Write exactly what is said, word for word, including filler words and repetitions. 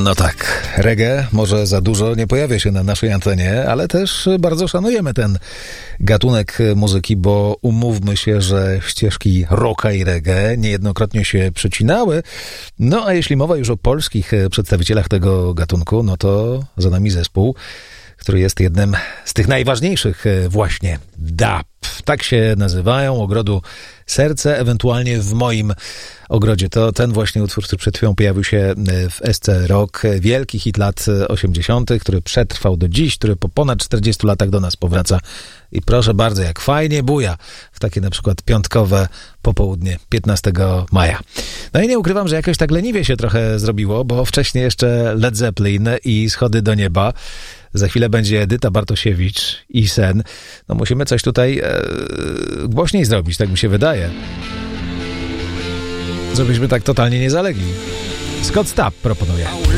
No tak, reggae może za dużo nie pojawia się na naszej antenie, ale też bardzo szanujemy ten gatunek muzyki, bo umówmy się, że ścieżki rocka i reggae niejednokrotnie się przecinały. No a jeśli mowa już o polskich przedstawicielach tego gatunku, no to za nami zespół, który jest jednym z tych najważniejszych właśnie, dub. Tak się nazywają, Ogrodu Serce, ewentualnie W moim ogrodzie. To ten właśnie utwór, który przed chwilą pojawił się w S C Rock. Wielki hit lat osiemdziesiątych, który przetrwał do dziś, który po ponad czterdziestu latach do nas powraca. I proszę bardzo, jak fajnie buja w takie na przykład piątkowe popołudnie piętnastego maja. No i nie ukrywam, że jakoś tak leniwie się trochę zrobiło, bo wcześniej jeszcze Led Zeppelin i Schody do nieba. Za chwilę będzie Edyta Bartosiewicz i Sen. No musimy coś tutaj e, głośniej zrobić, tak mi się wydaje. Żebyśmy tak totalnie nie zalegli. Scott Stapp proponuje.